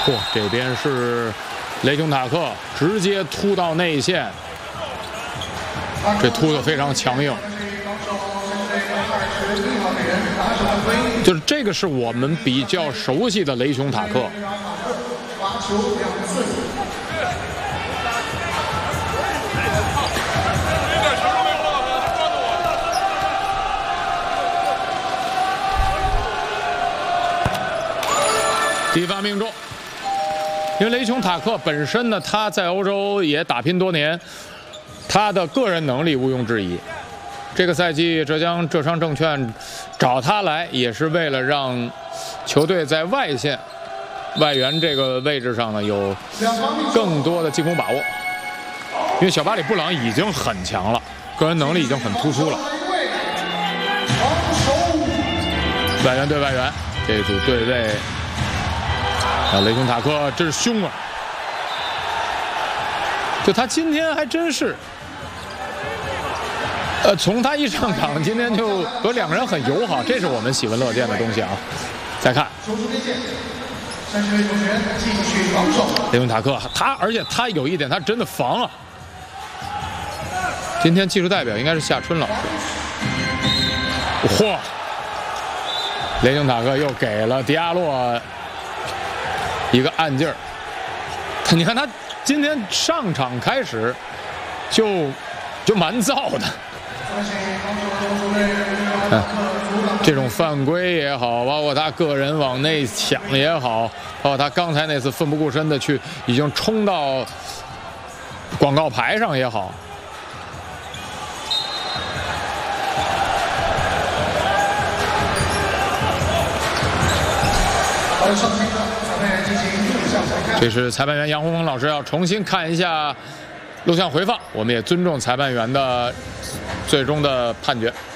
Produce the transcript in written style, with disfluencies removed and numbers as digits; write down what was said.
嚯，这边是雷雄塔克直接突到内线，这突的非常强硬。就是这个是我们比较熟悉的雷雄塔克。第一发命中，因为雷雄塔克本身呢，他在欧洲也打拼多年，他的个人能力毋庸置疑。这个赛季浙商证券找他来，也是为了让球队在外线、外援这个位置上呢有更多的进攻把握。因为小巴里布朗已经很强了，个人能力已经很突出了。外援对外援，这组对位。雷雄塔克真是凶啊！就他今天还真是，从他一上场，今天就和两个人很友好，这是我们喜闻乐见的东西啊。再看，雷雄塔克，而且他有一点，他真的防啊。今天技术代表应该是夏春老师。嚯！雷雄塔克又给了迪亚洛一个暗劲儿，你看他今天上场开始就蛮燥的，这种犯规也好，包括他个人往内抢也好，包括他刚才那次奋不顾身的去已经冲到广告牌上也好。这是裁判员杨洪峰老师要重新看一下录像回放，我们也尊重裁判员的最终的判决。